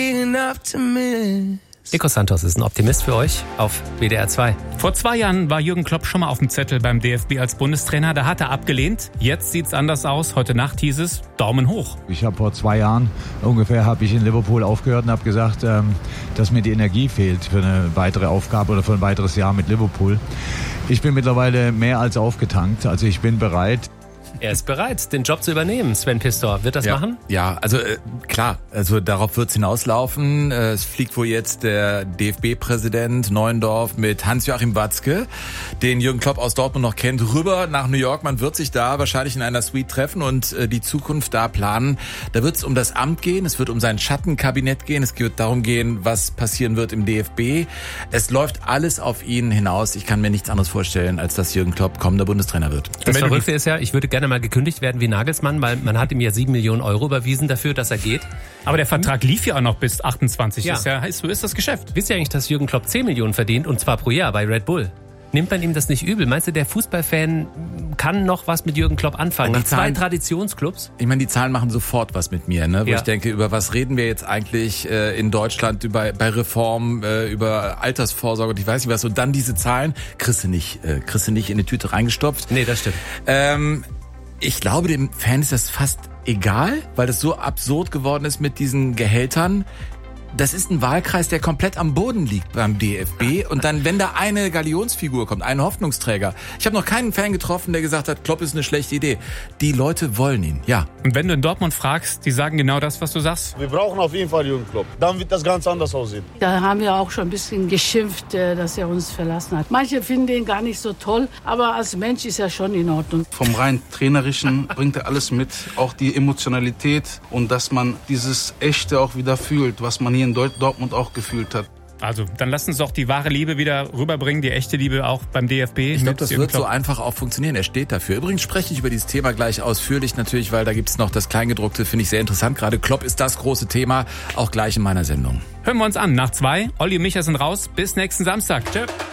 Nico Santos ist ein Optimist für euch auf WDR 2. Vor 2 Jahren war Jürgen Klopp schon mal auf dem Zettel beim DFB als Bundestrainer. Da hat er abgelehnt. Jetzt sieht's anders aus. Heute Nacht hieß es Daumen hoch. Ich habe vor 2 Jahren ungefähr in Liverpool aufgehört und habe gesagt, dass mir die Energie fehlt für eine weitere Aufgabe oder für ein weiteres Jahr mit Liverpool. Ich bin mittlerweile mehr als aufgetankt. Also ich bin bereit. Er ist bereit, den Job zu übernehmen. Sven Pistor, wird das machen? Ja, also klar, also darauf wird's hinauslaufen. Es fliegt wohl jetzt der DFB-Präsident Neuendorf mit Hans-Joachim Watzke, den Jürgen Klopp aus Dortmund noch kennt, rüber nach New York. Man wird sich da wahrscheinlich in einer Suite treffen und die Zukunft da planen. Da wird's um das Amt gehen, es wird um sein Schattenkabinett gehen, es wird darum gehen, was passieren wird im DFB. Es läuft alles auf ihn hinaus. Ich kann mir nichts anderes vorstellen, als dass Jürgen Klopp kommender Bundestrainer wird. Das Verrückte ist ja, ich würde gerne mal gekündigt werden wie Nagelsmann, weil man hat ihm ja 7 Millionen Euro überwiesen dafür, dass er geht. Aber der Vertrag lief ja auch noch bis 28. Ja. So ist das Geschäft. Wisst ihr eigentlich, dass Jürgen Klopp 10 Millionen verdient und zwar pro Jahr bei Red Bull? Nimmt man ihm das nicht übel? Meinst du, der Fußballfan kann noch was mit Jürgen Klopp anfangen? Nach 2 Traditionsclubs? Ich meine, die Zahlen machen sofort was mit mir, ne? Wo ich denke, über was reden wir jetzt eigentlich in Deutschland bei Reform, über Altersvorsorge und ich weiß nicht was. Und dann diese Zahlen kriegst du nicht in die Tüte reingestopft. Nee, das stimmt. Ich glaube, dem Fan ist das fast egal, weil das so absurd geworden ist mit diesen Gehältern. Das ist ein Wahlkreis, der komplett am Boden liegt beim DFB. Und dann, wenn da eine Galionsfigur kommt, ein Hoffnungsträger. Ich habe noch keinen Fan getroffen, der gesagt hat, Klopp ist eine schlechte Idee. Die Leute wollen ihn, ja. Und wenn du in Dortmund fragst, die sagen genau das, was du sagst? Wir brauchen auf jeden Fall Jürgen Klopp. Dann wird das ganz anders aussehen. Da haben wir auch schon ein bisschen geschimpft, dass er uns verlassen hat. Manche finden ihn gar nicht so toll, aber als Mensch ist er schon in Ordnung. Vom rein Trainerischen bringt er alles mit, auch die Emotionalität und dass man dieses Echte auch wieder fühlt, was man hier in Dortmund auch gefühlt hat. Also, dann lasst uns doch die wahre Liebe wieder rüberbringen, die echte Liebe auch beim DFB. Ich glaube, das wird so einfach auch funktionieren. Er steht dafür. Übrigens spreche ich über dieses Thema gleich ausführlich natürlich, weil da gibt's noch das Kleingedruckte, finde ich sehr interessant. Gerade Klopp ist das große Thema, auch gleich in meiner Sendung. Hören wir uns an. Nach 2. Olli und Micha sind raus. Bis nächsten Samstag. Tschö.